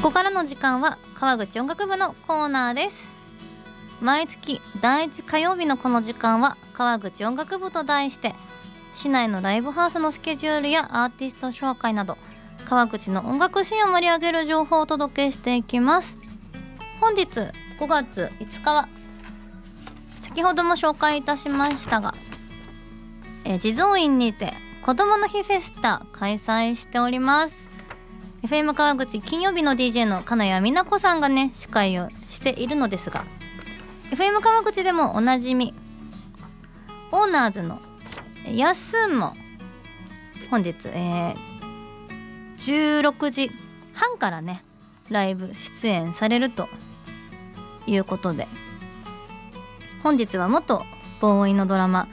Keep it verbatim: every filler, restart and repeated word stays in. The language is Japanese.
ここからの時間は川口音楽部のコーナーです。毎月だいいち火曜日のこの時間は川口音楽部と題して市内のライブハウスのスケジュールやアーティスト紹介など川口の音楽シーンを盛り上げる情報をお届けしていきます。本日ごがついつかは先ほども紹介いたしましたがえ地蔵院にて子どもの日フェスタ開催しております。 エフエム 川口金曜日の ディージェー の金谷美奈子さんがね司会をしているのですが、 エフエム 川口でもおなじみオーナーズのやすんも本日、えー、じゅうろくじはんからねライブ出演されるということで、本日は元ボーイのドラマ